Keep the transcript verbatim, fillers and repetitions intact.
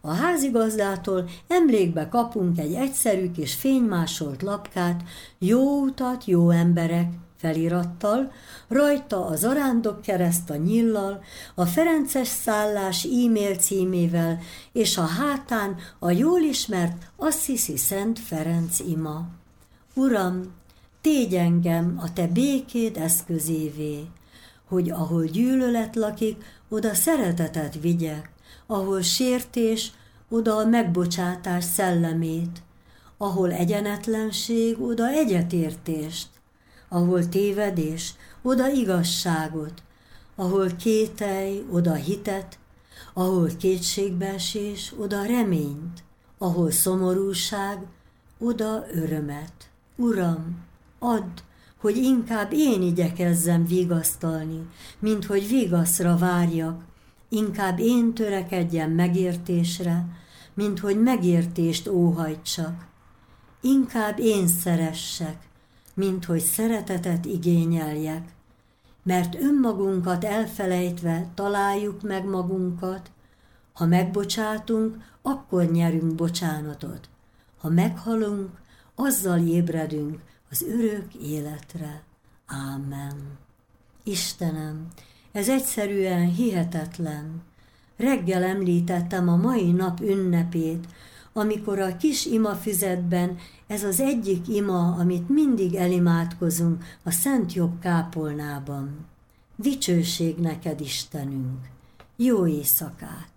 A házigazdától emlékbe kapunk egy egyszerű kis fénymásolt lapkát, jó utat, jó emberek felirattal, rajta a zarándokkereszt a nyillal, a Ferences szállás e-mail címével, és a hátán a jól ismert Assisi Szent Ferenc ima. Uram, tégy engem a te békéd eszközévé, hogy ahol gyűlölet lakik, oda szeretetet vigyek, ahol sértés, oda a megbocsátás szellemét, ahol egyenetlenség, oda egyetértést, ahol tévedés, oda igazságot, ahol kételj, oda hitet, ahol kétségbeesés, oda reményt, ahol szomorúság, oda örömet. Uram, add, hogy inkább én igyekezzem vigasztalni, mint hogy vigaszra várjak, inkább én törekedjem megértésre, mint hogy megértést óhajtsak. Inkább én szeressek, mint hogy szeretetet igényeljek, mert önmagunkat elfelejtve találjuk meg magunkat, ha megbocsátunk, akkor nyerünk bocsánatot, ha meghalunk, azzal ébredünk az örök életre. Ámen. Istenem, ez egyszerűen hihetetlen. Reggel említettem a mai nap ünnepét, amikor a kis imafüzetben ez az egyik ima, amit mindig elimádkozunk a Szent Jobb kápolnában. Dicsőség neked, Istenünk! Jó éjszakát!